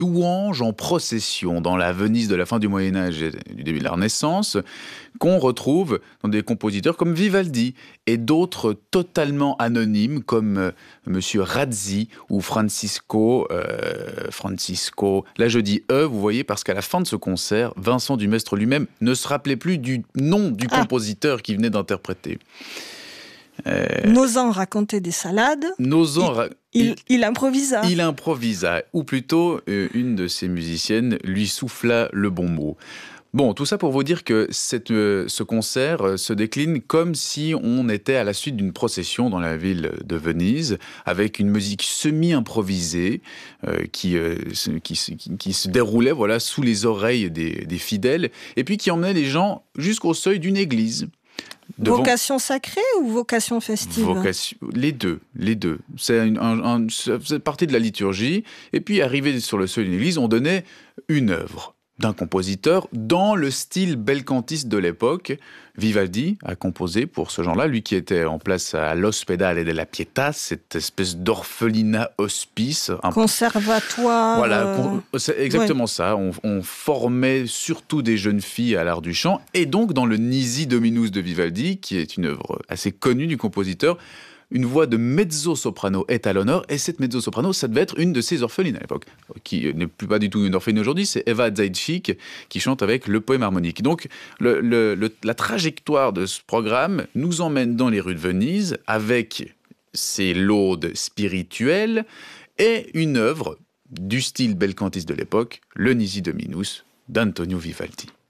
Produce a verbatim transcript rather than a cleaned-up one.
louange en procession dans la Venise de la fin du Moyen-Âge et du début de la Renaissance, qu'on retrouve dans des compositeurs comme Vivaldi et d'autres totalement anonymes comme euh, Monsieur Razzi ou Francisco, euh, Francisco. Là, je dis eux, vous voyez, parce qu'à la fin de ce concert, Vincent Dumestre lui-même ne se rappelait plus du nom du ah. compositeur qui venait d'interpréter. Euh, N'osant raconter des salades, n'osant ra- il, il, il improvisa. Il improvisa, ou plutôt euh, une de ses musiciennes lui souffla le bon mot. Bon, tout ça pour vous dire que cette, euh, ce concert euh, se décline comme si on était à la suite d'une procession dans la ville de Venise, avec une musique semi-improvisée euh, qui, euh, qui, qui, qui se déroulait voilà, sous les oreilles des, des fidèles, et puis qui emmenait les gens jusqu'au seuil d'une église. Devant... Vocation sacrée ou vocation festive ? Vocation... Les deux, les deux. C'est un, un, un, c'est partie de la liturgie. Et puis, arrivé sur le seuil d'une église, on donnait une œuvre d'un compositeur dans le style belcantiste de l'époque. Vivaldi a composé pour ce genre-là, lui qui était en place à l'Ospedale della Pietà, cette espèce d'orphelinat hospice. Un conservatoire. Voilà, euh... c'est exactement ouais. ça. On, on formait surtout des jeunes filles à l'art du chant. Et donc, dans le Nisi Dominus de Vivaldi, qui est une œuvre assez connue du compositeur, une voix de mezzo-soprano est à l'honneur, et cette mezzo-soprano, ça devait être une de ses orphelines à l'époque, qui n'est plus pas du tout une orpheline aujourd'hui, c'est Eva Zaitchik, qui chante avec le poème harmonique. Donc, le, le, le, la trajectoire de ce programme nous emmène dans les rues de Venise, avec ses laudes spirituelles, et une œuvre du style belcantiste de l'époque, le Nisi Dominus d'Antonio Vivaldi.